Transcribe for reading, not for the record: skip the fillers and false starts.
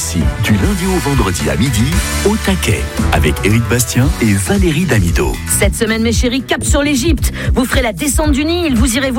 aussi, du lundi au vendredi à midi, au taquet, avec Éric Bastien et Valérie Damido. Cette semaine, mes chéris, cap sur l'Égypte. Vous ferez la descente du Nil, vous irez voir